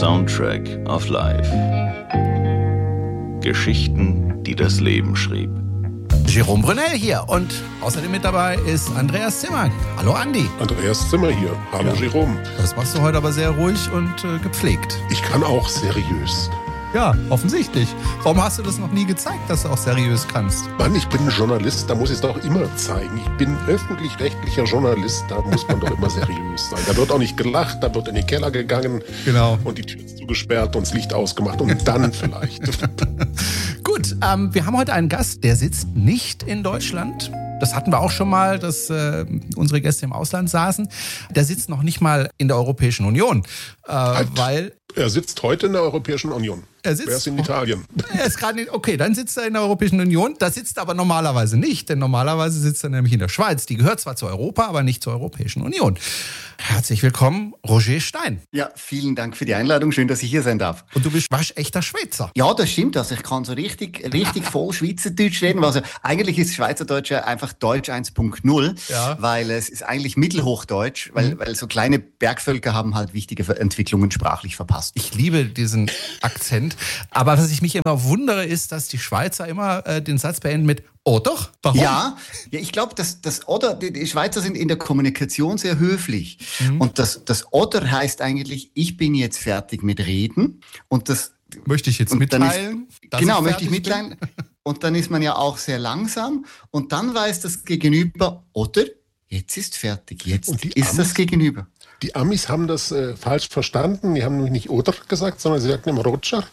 Soundtrack of Life. Geschichten, die das Leben schrieb. Jérôme Brunel hier und außerdem mit dabei ist Andreas Zimmer. Hallo Andi. Andreas Zimmer hier. Hallo ja. Jérôme. Das machst du heute aber sehr ruhig und gepflegt. Ich kann auch seriös. Ja, offensichtlich. Warum hast du das noch nie gezeigt, dass du auch seriös kannst? Mann, ich bin Journalist, da muss ich es doch immer zeigen. Ich bin öffentlich-rechtlicher Journalist, da muss man doch immer seriös sein. Da wird auch nicht gelacht, da wird in den Keller gegangen. Genau. Und die Tür ist zugesperrt und das Licht ausgemacht und dann vielleicht. Gut, wir haben heute einen Gast, der sitzt nicht in Deutschland. Das hatten wir auch schon mal, dass unsere Gäste im Ausland saßen. Der sitzt noch nicht mal in der Europäischen Union, weil... Er sitzt heute in der Europäischen Union. Wer ist in Italien? Er ist gerade nicht, okay, dann sitzt er in der Europäischen Union. Da sitzt er aber normalerweise nicht, denn normalerweise sitzt er nämlich in der Schweiz. Die gehört zwar zu Europa, aber nicht zur Europäischen Union. Herzlich willkommen, Roger Stein. Ja, vielen Dank für die Einladung. Schön, dass ich hier sein darf. Und du bist waschechter Schweizer. Ja, das stimmt. Also ich kann so richtig voll Schweizerdeutsch reden. Also eigentlich ist Schweizerdeutsch ja einfach Deutsch 1.0, weil es ist eigentlich Mittelhochdeutsch, weil so kleine Bergvölker haben halt wichtige Entwicklungen sprachlich verpasst. Ich liebe diesen Akzent. Aber was ich mich immer wundere, ist, dass die Schweizer immer den Satz beenden mit oder? Warum? Ja, ich glaube, das oder, die Schweizer sind in der Kommunikation sehr höflich. Und das oder heißt eigentlich, ich bin jetzt fertig mit Reden. Und das möchte ich jetzt mitteilen? Genau, möchte ich mitteilen. Und dann ist man ja auch sehr langsam. Und dann weiß das Gegenüber, oder? Jetzt ist fertig, jetzt ist das Gegenüber. Die Amis haben das falsch verstanden. Die haben nämlich nicht oder gesagt, sondern sie sagten immer Roger.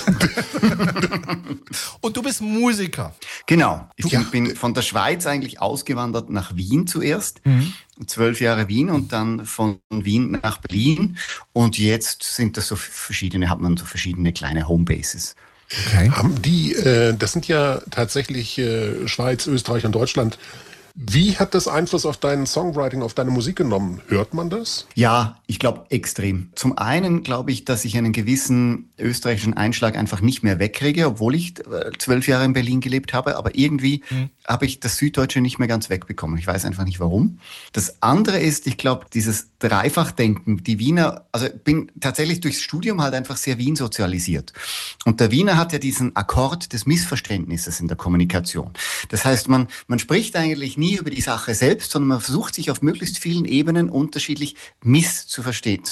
Und du bist Musiker. Genau. Ich bin von der Schweiz eigentlich ausgewandert nach Wien zuerst. 12 Jahre Wien und dann von Wien nach Berlin. Und jetzt sind das hat man so verschiedene kleine Homebases. Okay. Haben die, das sind ja tatsächlich Schweiz, Österreich und Deutschland. Wie hat das Einfluss auf dein Songwriting, auf deine Musik genommen? Hört man das? Ja, ich glaube extrem. Zum einen glaube ich, dass ich einen gewissen österreichischen Einschlag einfach nicht mehr wegkriege, obwohl ich 12 Jahre in Berlin gelebt habe. Aber irgendwie habe ich das Süddeutsche nicht mehr ganz wegbekommen. Ich weiß einfach nicht warum. Das andere ist, ich glaube, dieses Dreifachdenken. Die Wiener, also bin tatsächlich durchs Studium halt einfach sehr Wien sozialisiert. Und der Wiener hat ja diesen Akkord des Missverständnisses in der Kommunikation. Das heißt, man spricht eigentlich nie über die Sache selbst, sondern man versucht sich auf möglichst vielen Ebenen unterschiedlich zu verstehen.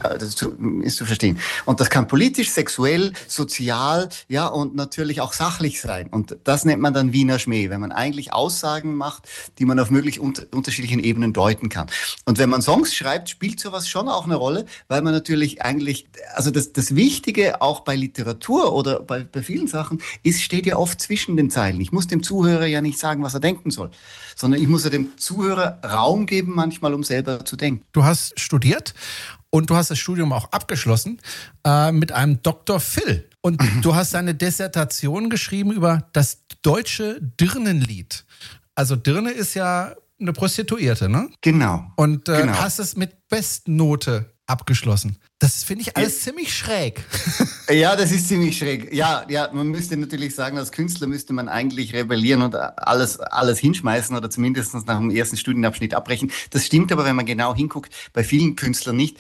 Und das kann politisch, sexuell, sozial, ja, und natürlich auch sachlich sein. Und das nennt man dann Wiener Schmäh, wenn man eigentlich Aussagen macht, die man auf möglich unterschiedlichen Ebenen deuten kann. Und wenn man Songs schreibt, spielt sowas schon auch eine Rolle, weil man natürlich eigentlich, also das Wichtige auch bei Literatur oder bei vielen Sachen steht ja oft zwischen den Zeilen. Ich muss dem Zuhörer ja nicht sagen, was er denken soll, sondern ich muss ja dem Zuhörer Raum geben, manchmal, um selber zu denken. Du hast studiert und du hast das Studium auch abgeschlossen mit einem Dr. Phil. Und du hast eine Dissertation geschrieben über das deutsche Dirnenlied. Also Dirne ist ja eine Prostituierte, ne? Genau. Und hast es mit Bestnote abgeschlossen. Das finde ich alles ziemlich schräg. Ja, das ist ziemlich schräg. Ja, man müsste natürlich sagen, als Künstler müsste man eigentlich rebellieren und alles hinschmeißen oder zumindest nach dem ersten Studienabschnitt abbrechen. Das stimmt aber, wenn man genau hinguckt, bei vielen Künstlern nicht.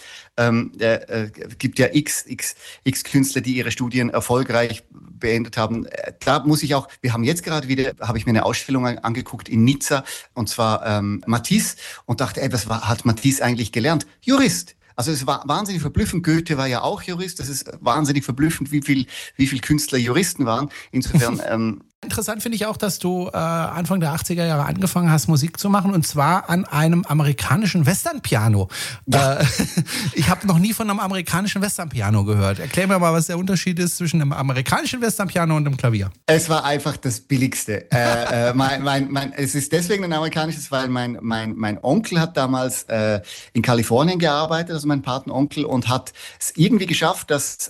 Gibt ja x Künstler, die ihre Studien erfolgreich beendet haben. Da muss ich auch, wir haben jetzt gerade wieder, habe ich mir eine Ausstellung angeguckt in Nizza, und zwar Matisse, und dachte, was hat Matisse eigentlich gelernt? Jurist. Also es war wahnsinnig verblüffend. Goethe war ja auch Jurist. Das ist wahnsinnig verblüffend, wie viel Künstler Juristen waren. Insofern Interessant finde ich auch, dass du Anfang der 80er Jahre angefangen hast, Musik zu machen, und zwar an einem amerikanischen Westernpiano. Ja. Ich habe noch nie von einem amerikanischen Westernpiano gehört. Erklär mir mal, was der Unterschied ist zwischen einem amerikanischen Westernpiano und einem Klavier. Es war einfach das Billigste. Es ist deswegen ein amerikanisches, weil mein Onkel hat damals in Kalifornien gearbeitet, also mein Patenonkel, und hat es irgendwie geschafft, dass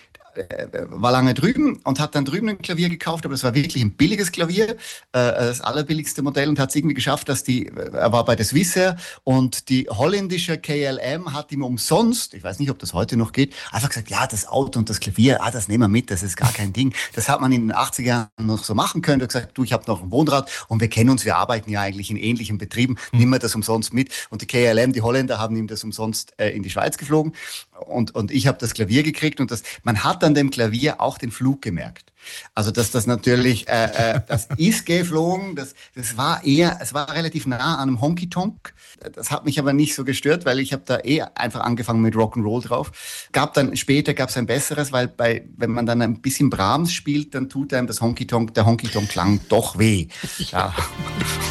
war lange drüben und hat dann drüben ein Klavier gekauft, aber das war wirklich ein billiges Klavier, das allerbilligste Modell, und hat es irgendwie geschafft, dass er war bei der Swissair, und die holländische KLM hat ihm umsonst, ich weiß nicht, ob das heute noch geht, einfach gesagt, ja, das Auto und das Klavier, das nehmen wir mit, das ist gar kein Ding. Das hat man in den 80er Jahren noch so machen können. Er hat gesagt, du, ich habe noch ein Wohnrad und wir kennen uns, wir arbeiten ja eigentlich in ähnlichen Betrieben, nimm mir das umsonst mit. Und die KLM, die Holländer, haben ihm das umsonst in die Schweiz geflogen. und ich habe das Klavier gekriegt und man hat an dem Klavier auch den Flug gemerkt. Also dass das natürlich, das ist geflogen, es war relativ nah an einem Honky-Tonk. Das hat mich aber nicht so gestört, weil ich habe da einfach angefangen mit Rock'n'Roll drauf. Später gab es ein besseres, weil wenn man dann ein bisschen Brahms spielt, dann tut einem der Honky-Tonk-Klang doch weh. Ja.